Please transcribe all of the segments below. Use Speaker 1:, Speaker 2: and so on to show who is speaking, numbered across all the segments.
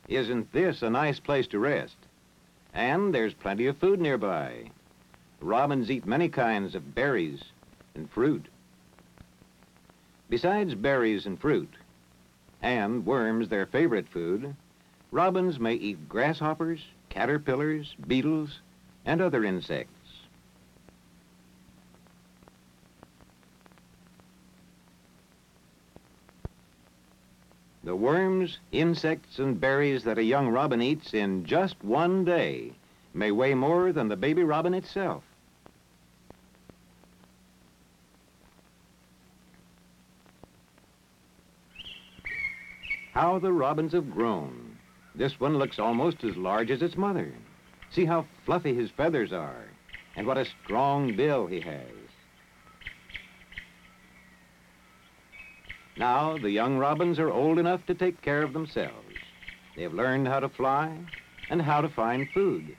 Speaker 1: Isn't this a nice place to rest? And there's plenty of food nearby. Robins eat many kinds of berries and fruit. Besides berries and fruit, and worms their favorite food, robins may eat grasshoppers, caterpillars, beetles, and other insects. The worms, insects, and berries that a young robin eats in just one day may weigh more than the baby robin itself. How the robins have grown. This one looks almost as large as its mother. See how fluffy his feathers are, and what a strong bill he has. Now, the young robins are old enough to take care of themselves. They have learned how to fly and how to find food.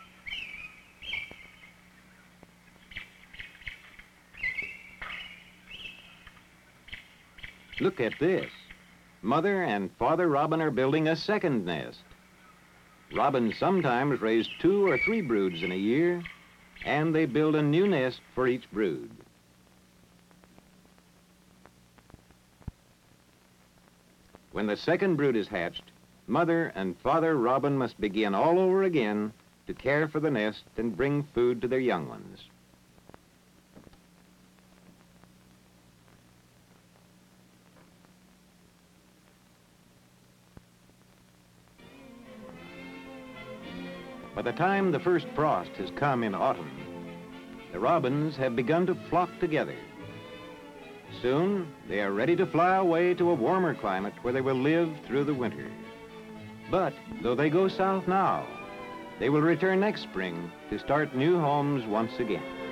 Speaker 1: Look at this. Mother and Father Robin are building a second nest. Robins sometimes raise 2 or 3 broods in a year, and they build a new nest for each brood. When the second brood is hatched, Mother and Father Robin must begin all over again to care for the nest and bring food to their young ones. By the time the first frost has come in autumn, the robins have begun to flock together. Soon, they are ready to fly away to a warmer climate where they will live through the winter. But, though they go south now, they will return next spring to start new homes once again.